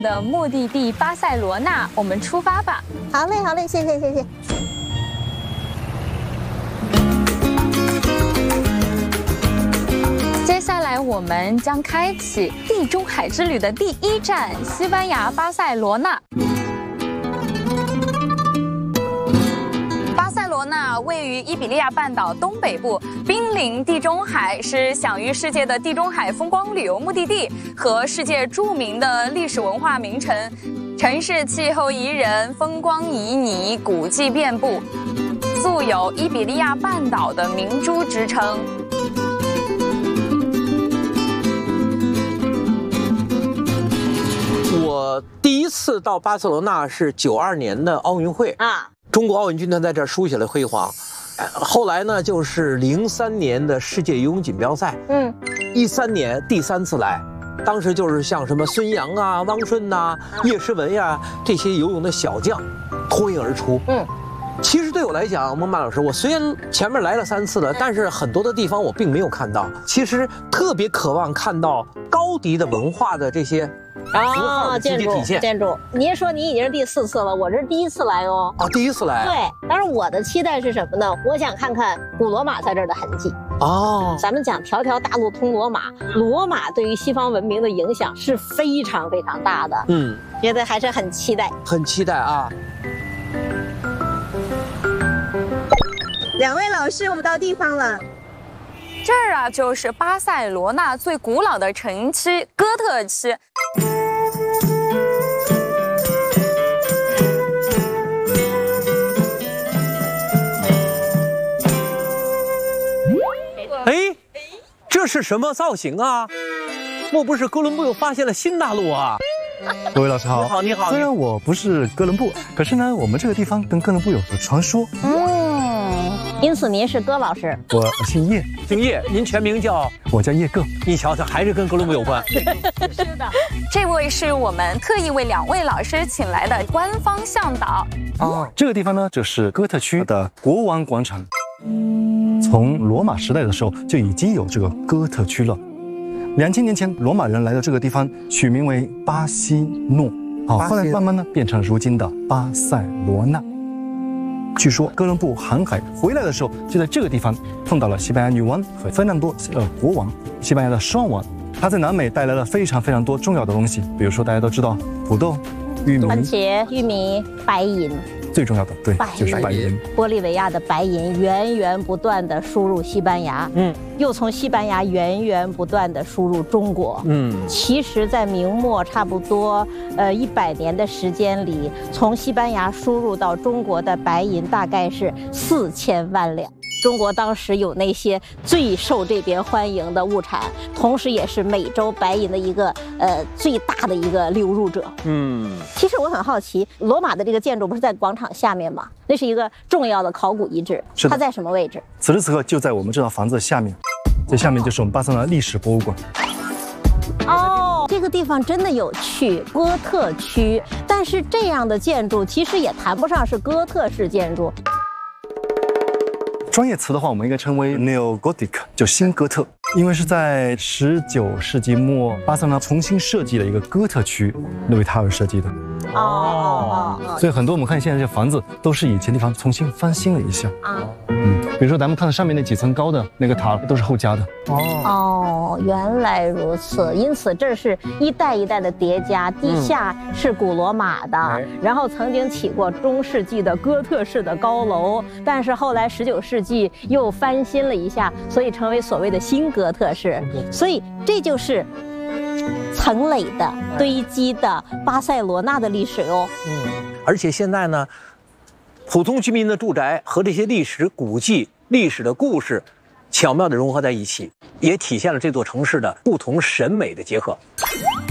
的目的地巴塞罗那，我们出发吧。 好嘞，好嘞，谢谢，谢谢。 接下来我们将开启地中海之旅的第一站——西班牙巴塞罗那。巴塞罗那位于伊比利亚半岛东北部，濒临地中海，是享誉世界的地中海风光旅游目的地和世界著名的历史文化名城。城市气候宜人，风光旖旎，古迹遍布，素有伊比利亚半岛的明珠之称。 我第一次到巴塞罗那是92年的奥运会啊，中国奥运军团在这儿书写了辉煌。后来呢，就是03年的世界游泳锦标赛，13年第3次来，当时就是像什么孙杨啊、汪顺呐、叶诗文呀这些游泳的小将脱颖而出。其实对我来讲，孟曼老师，我虽然前面来了3次了，但是很多的地方我并没有看到。其实特别渴望看到高迪的文化的这些建筑。您说你已经是第4次了，我这是第1次来哦。 啊，第1次来。 对，但是我的期待是什么呢？我想看看古罗马在这儿的痕迹。哦，咱们讲条条大路通罗马，罗马对于西方文明的影响是非常非常大的。觉得还是很期待， 很期待啊。 2位老师，我们到地方了。 这儿啊，就是巴塞罗那最古老的城区——哥特区。 哎，这是什么造型啊？莫不是哥伦布又发现了新大陆啊？ 各位老师好， 你好，你好。 虽然我不是哥伦布，可是呢，我们这个地方跟哥伦布有个传说。 因此您是戈老师。 我姓叶， 姓叶，您全名叫？ 我叫叶各。 你瞧瞧，还是跟哥伦布有关。 是的，这位是我们特意为2位老师请来的官方向导。 这个地方呢，就是哥特区的国王广场。从罗马时代的时候就已经有这个哥特区了。2000年前，罗马人来到这个地方，取名为巴西诺。后来慢慢呢变成如今的巴塞罗那。据说哥伦布航海回来的时候，就在这个地方碰到了西班牙女王和费南多国王，西班牙的双王。他在南美带来了非常非常多重要的东西，比如说大家都知道土豆、玉米、 番茄、玉米、白银。 最重要的，对，就是白银。 玻利维亚的白银源源不断的输入西班牙，又从西班牙源源不断的输入中国，其实，在明末差不多100年的时间里，从西班牙输入到中国的白银大概是4000万两。中国当时有那些最受这边欢迎的物产，同时也是美洲白银的一个最大的一个流入者。其实我很好奇，罗马的这个建筑不是在广场下面吗？那是一个重要的考古遗址，它在什么位置？ 此时此刻就在我们这套房子的下面，这下面就是我们巴塞罗那历史博物馆。 这个地方真的有趣，哥特区。但是这样的建筑其实也谈不上是哥特式建筑。 专业词的话，我们应该称为 Neo-Gothic， 就新哥特，因为是在19世纪末，巴塞罗那重新设计了一个哥特区，路易塔尔设计的。所以很多我们看现在这房子都是以前地方重新翻新了一下。比如说咱们看到上面那几层高的那个塔都是后加的。 原来如此。因此这是一代一代的叠加，地下是古罗马的，然后曾经起过中世纪的哥特式的高楼，但是后来19世纪又翻新了一下，所以成为所谓的新哥特式。所以这就是层垒的堆积的巴塞罗那的历史哟。 而且现在呢，普通居民的住宅和这些历史古迹、历史的故事巧妙地融合在一起，也体现了这座城市的不同审美的结合。